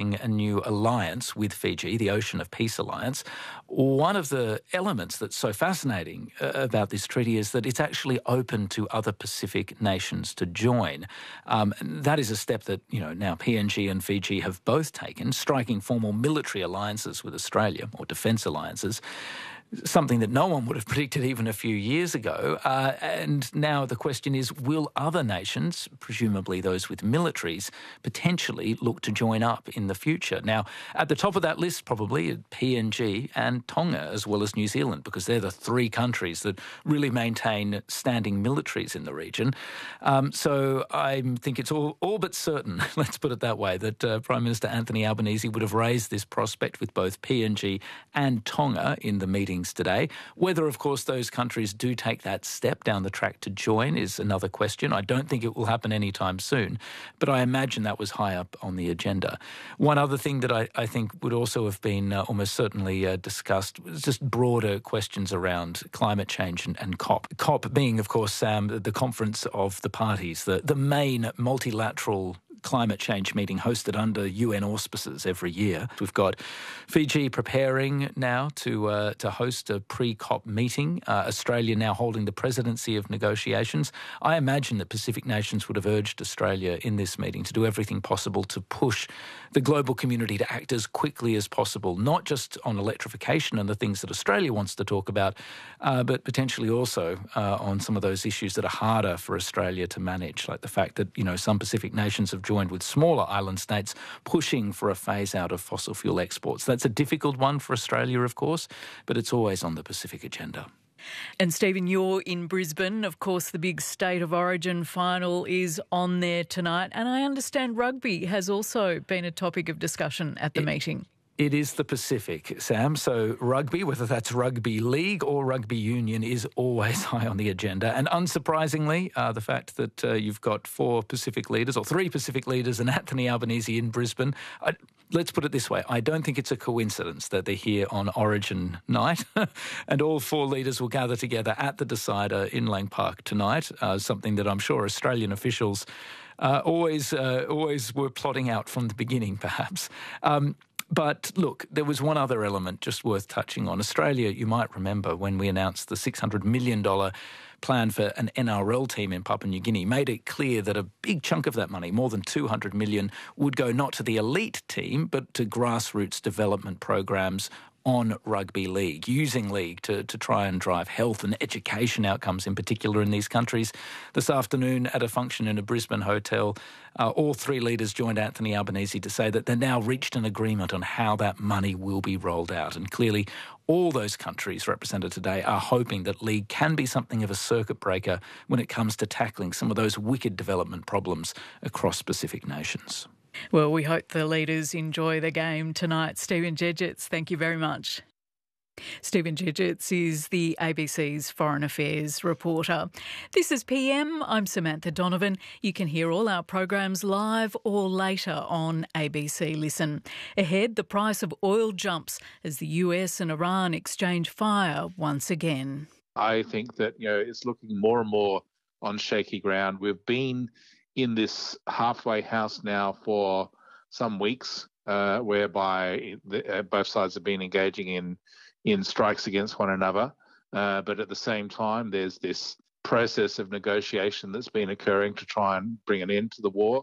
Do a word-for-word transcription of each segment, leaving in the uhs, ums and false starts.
strung a new alliance with Fiji, the Ocean of Peace Alliance. One of the elements that's so fascinating uh, about this treaty is that it's actually open to other Pacific nations to join. Um, that is a step that, you know, now P N G and Fiji have both taken, striking formal military alliances with Australia, or defence alliances. Something that no one would have predicted even a few years ago. Uh, and now the question is, will other nations, presumably those with militaries, potentially look to join up in the future? Now, at the top of that list, probably P N G and Tonga, as well as New Zealand, because they're the three countries that really maintain standing militaries in the region. Um, so I think it's all, all but certain, let's put it that way, that uh, Prime Minister Anthony Albanese would have raised this prospect with both P N G and Tonga in the meeting today. Whether, of course, those countries do take that step down the track to join is another question. I don't think it will happen anytime soon, but I imagine that was high up on the agenda. One other thing that I, I think would also have been uh, almost certainly uh, discussed was just broader questions around climate change and, and COP. COP being, of course, Sam, the conference of the parties, the, the main multilateral climate change meeting hosted under U N auspices every year. We've got Fiji preparing now to uh, to host a pre-COP meeting. Uh, Australia now holding the presidency of negotiations. I imagine that Pacific nations would have urged Australia in this meeting to do everything possible to push the global community to act as quickly as possible, not just on electrification and the things that Australia wants to talk about, uh, but potentially also uh, on some of those issues that are harder for Australia to manage, like the fact that, you know, some Pacific nations have joined with smaller island states pushing for a phase out of fossil fuel exports. That's a difficult one for Australia, of course, but it's always on the Pacific agenda. And Stephen, you're in Brisbane. Of course, the big State of Origin final is on there tonight. And I understand rugby has also been a topic of discussion at the it, meeting. It is the Pacific, Sam. So rugby, whether that's rugby league or rugby union, is always high on the agenda. And unsurprisingly, uh, the fact that uh, you've got four Pacific leaders or three Pacific leaders and Anthony Albanese in Brisbane, I, let's put it this way. I don't think it's a coincidence that they're here on Origin night and all four leaders will gather together at the Decider in Lang Park tonight, uh, something that I'm sure Australian officials uh, always, uh, always were plotting out from the beginning, perhaps. Um, But look, there was one other element just worth touching on. Australia, you might remember when we announced the six hundred million dollars plan for an N R L team in Papua New Guinea, made it clear that a big chunk of that money, more than two hundred million dollars, would go not to the elite team, but to grassroots development programs on rugby league, using league to, to try and drive health and education outcomes in particular in these countries. This afternoon at a function in a Brisbane hotel, uh, all three leaders joined Anthony Albanese to say that they've now reached an agreement on how that money will be rolled out. And clearly all those countries represented today are hoping that league can be something of a circuit breaker when it comes to tackling some of those wicked development problems across Pacific nations. Well, we hope the leaders enjoy the game tonight. Stephen Gedgets, thank you very much. Stephen Gedgets is the A B C's Foreign Affairs reporter. This is P M. I'm Samantha Donovan. You can hear all our programs live or later on A B C Listen. Ahead, the price of oil jumps as the U S and Iran exchange fire once again. I think that, you know, it's looking more and more on shaky ground. We've been in this halfway house now for some weeks, uh, whereby the, uh, both sides have been engaging in in strikes against one another. Uh, but at the same time, there's this process of negotiation that's been occurring to try and bring an end to the war.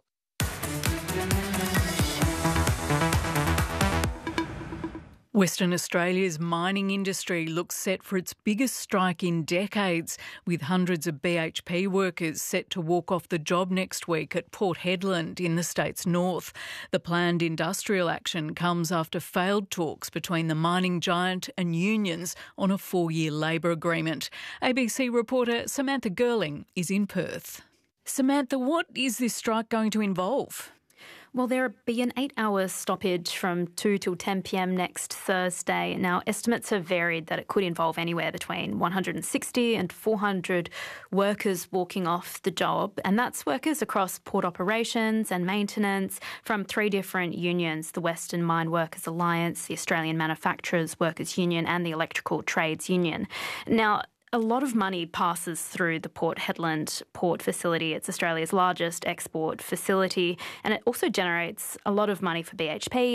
Western Australia's mining industry looks set for its biggest strike in decades, with hundreds of B H P workers set to walk off the job next week at Port Hedland in the state's north. The planned industrial action comes after failed talks between the mining giant and unions on a four-year labour agreement. A B C reporter Samantha Girling is in Perth. Samantha, what is this strike going to involve? Well, there'll be an eight-hour stoppage from two till ten p.m. next Thursday. Now, estimates have varied that it could involve anywhere between one hundred sixty and four hundred workers walking off the job, and that's workers across port operations and maintenance from three different unions, the Western Mine Workers Alliance, the Australian Manufacturers Workers Union and the Electrical Trades Union. Now, a lot of money passes through the Port Hedland port facility. It's Australia's largest export facility, and it also generates a lot of money for B H P